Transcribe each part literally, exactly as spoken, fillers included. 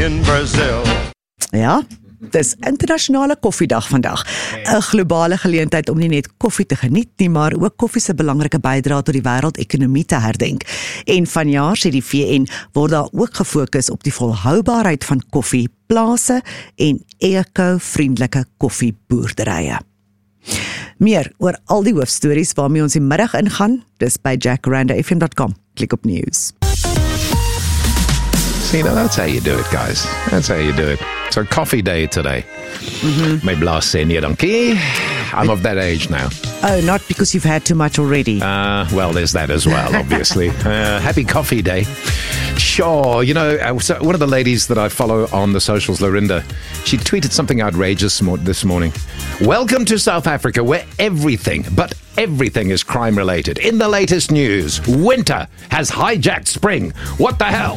in Brazil. Ja, dis internasionale koffiedag vandag. 'n Globale geleentheid om nie net koffie te geniet nie, maar ook koffie se belangrike bydrae tot die wêreldekonomie te herdenk. En vanjaar sê die V N word daar ook gefokus op die volhoubaarheid van koffieplase en eko-vriendelike koffieboerderye. Meer oor al die hoofstories waarmee ons die middag ingaan, dis by jack randa f m dot com. Klik op news. See, now that's how you do it, guys. That's how you do it. So coffee day today. Mm-hmm. May blast senior donkey. I'm of that age now. Oh, not because you've had too much already. Uh, well, there's that as well, obviously. uh, happy coffee day. Sure, you know, uh, so one of the ladies that I follow on the socials, Lorinda, she tweeted something outrageous mo- this morning. Welcome to South Africa, where everything, but everything is crime-related. In the latest news, winter has hijacked spring. What the hell?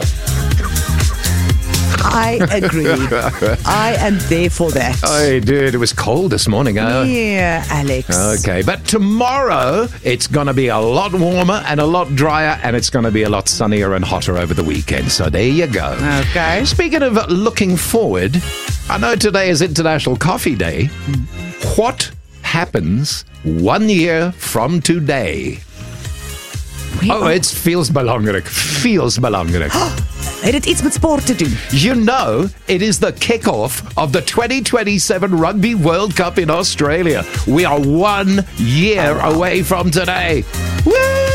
I agree. I am there for that. Oh, dude, it was cold this morning. Uh, yeah, Alex. Okay, but tomorrow it's going to be a lot warmer and a lot drier, and it's going to be a lot sunnier and hotter over the weekend. So there you go. Okay. Speaking of looking forward, I know today is International Coffee Day. What happens one year from today? We oh, are... it feels belangrik. Feels belangrik. Het dit iets met sport te doen? You know, it is the kickoff of the twenty twenty-seven Rugby World Cup in Australia. We are one year oh, wow. away from today. Woo!